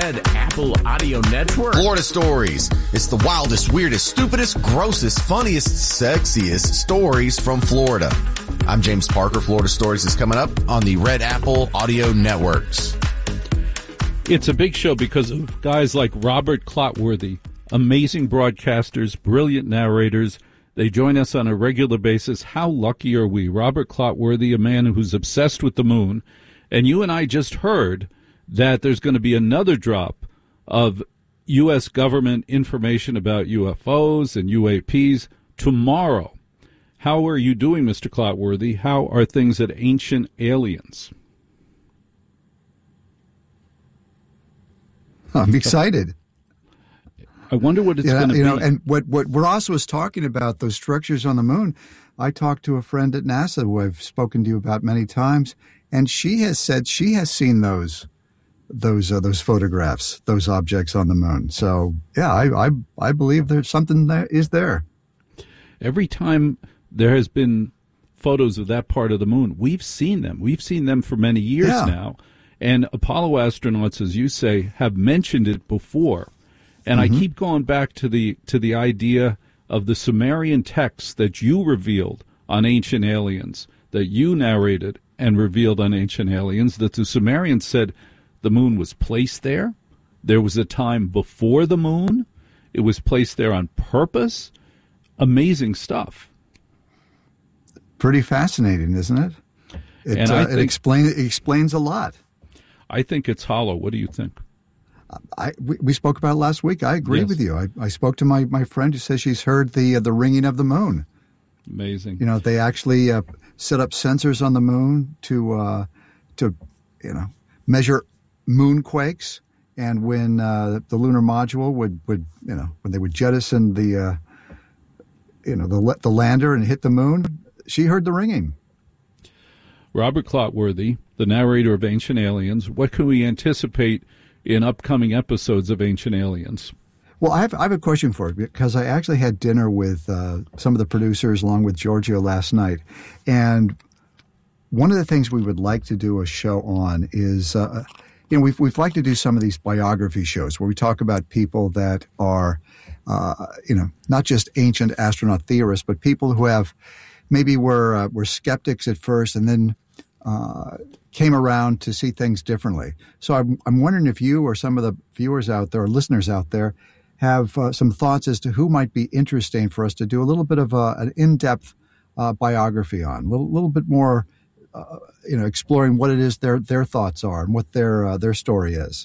Red Apple Audio Network. Florida Stories. It's the wildest, weirdest, stupidest, grossest, funniest, sexiest stories from Florida. I'm James Parker. Florida Stories is coming up on the Red Apple Audio Networks. It's a big show because of guys like Robert Clotworthy, amazing broadcasters, brilliant narrators. They join us on a regular basis. How lucky are we? Robert Clotworthy, a man who's obsessed with the moon. And you and I just heard that there's going to be another drop of U.S. government information about UFOs and UAPs tomorrow. How are you doing, Mr. Clotworthy? How are things at Ancient Aliens? I'm excited. I wonder what it's going to be. And what Ross was talking about, those structures on the moon, I talked to a friend at NASA who I've spoken to you about many times, and she has said she has seen those photographs, those objects on the moon. So, yeah, I believe there's something that is there. Every time there has been photos of that part of the moon, we've seen them. We've seen them for many years now. And Apollo astronauts, as you say, have mentioned it before. And I keep going back to the idea of the Sumerian texts that you revealed on Ancient Aliens, that you narrated and revealed on Ancient Aliens, that the Sumerians said the moon was placed there. There was a time before the moon. It was placed there on purpose. Amazing stuff. Pretty fascinating, isn't it? It explains a lot. I think it's hollow. What do you think? We spoke about it last week. I agree with you. I spoke to my friend who says she's heard the ringing of the moon. Amazing. They actually set up sensors on the moon to measure moonquakes, and when the lunar module would when they would jettison the lander and hit the moon, she heard the ringing. Robert Clotworthy, the narrator of Ancient Aliens. What can we anticipate in upcoming episodes of Ancient Aliens? Well, I have a question for you, because I actually had dinner with some of the producers along with Giorgio last night. And one of the things we would like to do a show on is, we've liked to do some of these biography shows where we talk about people that are, not just ancient astronaut theorists, but people who have maybe were skeptics at first and then came around to see things differently. So I'm wondering if you or some of the viewers out there or listeners out there have some thoughts as to who might be interesting for us to do a little bit of an in-depth biography on, a little bit more, exploring what it is their thoughts are and what their story is.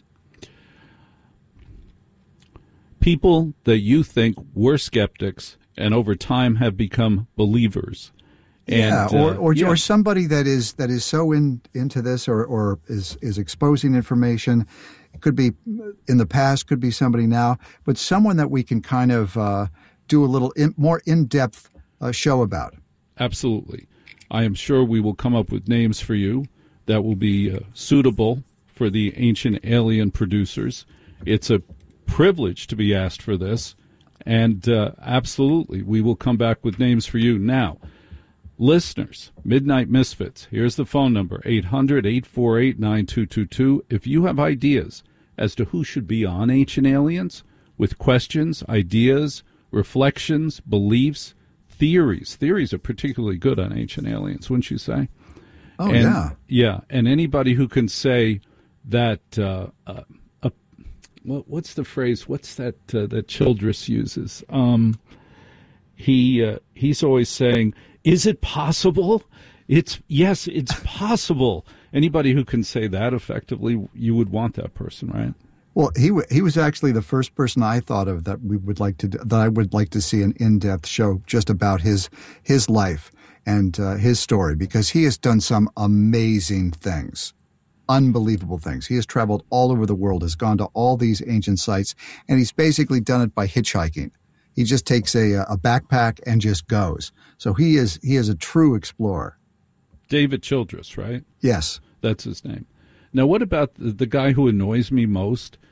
People that you think were skeptics and over time have become believers. And, or somebody that is so into this or is exposing information. It could be in the past, could be somebody now, but someone that we can kind of do a little more in-depth show about. Absolutely. I am sure we will come up with names for you that will be suitable for the Ancient Alien producers. It's a privilege to be asked for this, and absolutely, we will come back with names for you. Now, listeners, Midnight Misfits, here's the phone number, 800-848-9222. If you have ideas as to who should be on Ancient Aliens, with questions, ideas, reflections, beliefs, theories. Theories are particularly good on Ancient Aliens, wouldn't you say? Oh, yeah. Yeah, and anybody who can say that, what's the phrase? What's that that Childress uses? He's always saying, is it possible? Yes, it's possible. Anybody who can say that effectively, you would want that person, right? Well, he was actually the first person I thought of that I would like to see an in-depth show just about his life and his story, because he has done some amazing things, unbelievable things. He has traveled all over the world, has gone to all these ancient sites, and he's basically done it by hitchhiking. He just takes a backpack and just goes. So he is a true explorer. David Childress, right? Yes. That's his name. Now, what about the guy who annoys me most